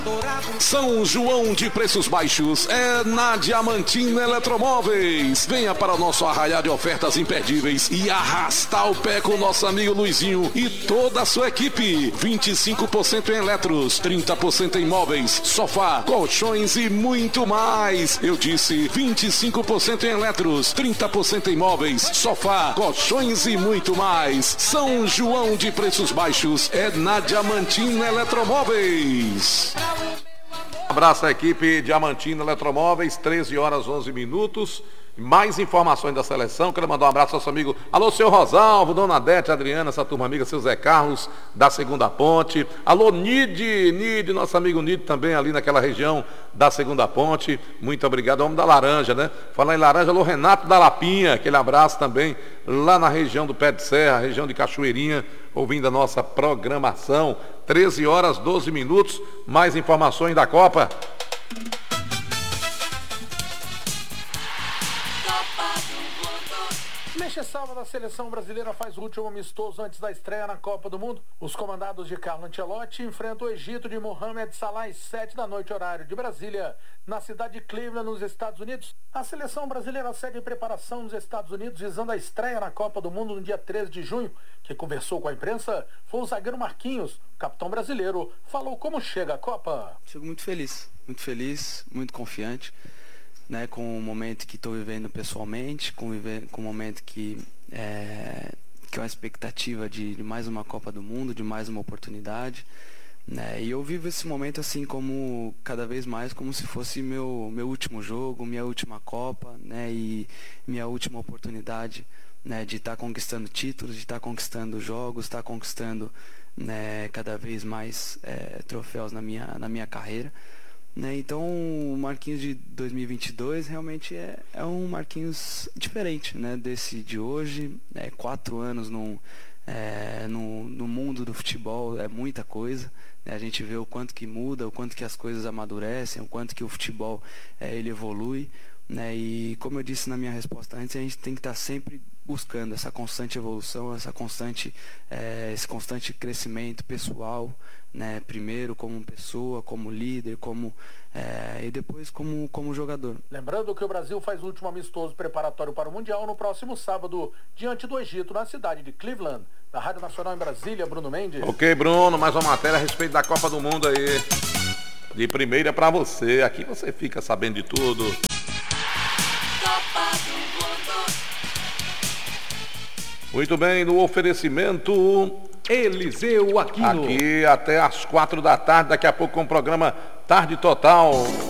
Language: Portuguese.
São João de preços baixos é na Diamantina Eletromóveis. Venha para o nosso arraial de ofertas imperdíveis e arrastar o pé com o nosso amigo Luizinho e toda a sua equipe. 25% em eletros, 30% em móveis, sofá, colchões e muito mais. Eu disse 25% em eletros, 30% em móveis, sofá, colchões e muito mais. São João de preços baixos é na Diamantina Eletromóveis. Abraço à equipe Diamantina Eletromóveis, 13 horas 11 minutos. Mais informações da seleção. Quero mandar um abraço ao nosso amigo. Alô, seu Rosalvo, Dona Adete, Adriana, essa turma amiga, seu Zé Carlos, da Segunda Ponte. Alô, Nide, nosso amigo Nide também ali naquela região da Segunda Ponte. Muito obrigado. Homem da Laranja, né? Falar em Laranja, alô, Renato da Lapinha, aquele abraço também lá na região do Pé de Serra, região de Cachoeirinha, ouvindo a nossa programação. 13 horas 12 minutos. Mais informações da Copa. Neste sábado, a seleção brasileira faz o último amistoso antes da estreia na Copa do Mundo. Os comandados de Carlo Ancelotti enfrentam o Egito de Mohamed Salah às 7 da noite, horário de Brasília, na cidade de Cleveland, nos Estados Unidos. A seleção brasileira segue preparação nos Estados Unidos, visando a estreia na Copa do Mundo no dia 13 de junho. Quem conversou com a imprensa foi o zagueiro Marquinhos. O capitão brasileiro falou como chega a Copa. Chego muito feliz, muito confiante. Né, com o momento que estou vivendo pessoalmente, com o momento que é uma expectativa de mais uma Copa do Mundo, de mais uma oportunidade, né, e eu vivo esse momento assim como cada vez mais como se fosse meu último jogo, minha última Copa, né, e minha última oportunidade, né, de estar conquistando títulos, de estar conquistando jogos, estar conquistando, né, cada vez mais troféus na minha carreira. Né, então o Marquinhos de 2022 realmente é um Marquinhos diferente, né, desse de hoje. 4 anos no mundo do futebol é muita coisa, né, a gente vê o quanto que muda, o quanto que as coisas amadurecem, o quanto que o futebol ele evolui, né, e como eu disse na minha resposta antes, a gente tem que estar sempre buscando essa constante evolução, esse constante crescimento pessoal, né, primeiro como pessoa, como líder, e depois como jogador. Lembrando que o Brasil faz o último amistoso preparatório para o Mundial no próximo sábado, diante do Egito, na cidade de Cleveland. Da Rádio Nacional em Brasília, Bruno Mendes. Ok, Bruno, mais uma matéria a respeito da Copa do Mundo aí. De primeira para você, aqui você fica sabendo de tudo. Copa do Mundo. Muito bem, no oferecimento Eliseu Aquino. Aqui até às 4 da tarde, daqui a pouco com o programa Tarde Total.